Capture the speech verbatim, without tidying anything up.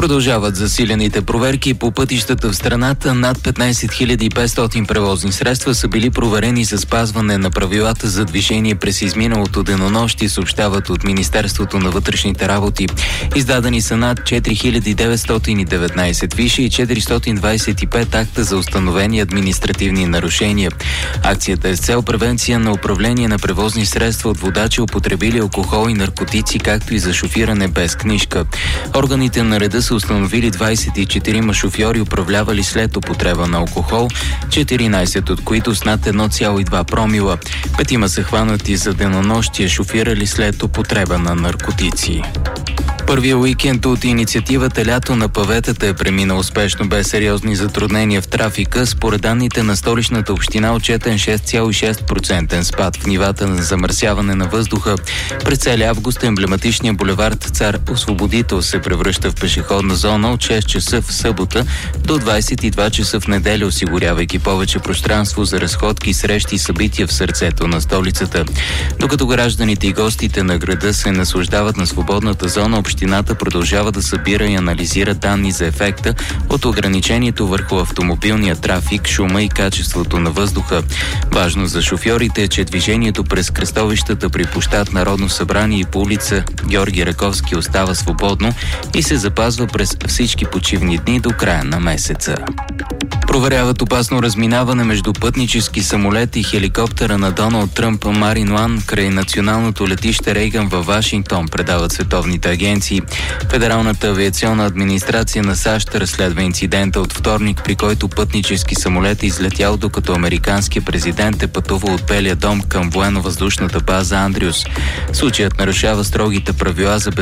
Продължават засилените проверки по пътищата в страната. Над петнайсет хиляди и петстотин превозни средства са били проверени за спазване на правилата за движение през изминалото денонощие, съобщават от Министерството на вътрешните работи. Издадени са над четири хиляди деветстотин и деветнайсет фиши и четиристотин двайсет и пет акта за установени административни нарушения. Акцията е с цел превенция на управление на превозни средства от водачи, употребили алкохол и наркотици, както и за шофиране без книжка. Органите на реда са установили двайсет и четирима шофьори, управлявали след употреба на алкохол, четиринайсет от които с над едно цяло и два промила. Петима са хванати за денонощие, шофирали след употреба на наркотици. Първия уикенд от инициативата «Лято на паветата» е преминал успешно без сериозни затруднения в трафика. Според данните на Столичната община, отчетен шест цяло и шест процента спад в нивата на замърсяване на въздуха. През целия август емблематичният булевард Цар Освободител се превръща в пешеходна зона от шест часа в събота до двайсет и два часа в неделя, осигурявайки повече пространство за разходки, срещи и събития в сърцето на столицата. Докато гражданите и гостите на града се наслаждават на свободната зона, общината продължава да събира и анализира данни за ефекта от ограничението върху автомобилния трафик, шума и качеството на въздуха. Важно за шофьорите е, че движението през кръстовищата при площад Народно събрание и по улица Георги Раковски остава свободно и се запазва през всички почивни дни до края на месеца. Проверяват опасно разминаване между пътнически самолет и хеликоптера на Доналд Тръмп Марин Уан край националното летище Рейган във Вашингтон, предават световните агенции. Федералната авиационна администрация на САЩ разследва инцидента от вторник, при който пътнически самолет е излетял, докато американският президент е пътувал от Белия дом към военно-въздушната база Андрюс. Случаят нарушава строгите правила за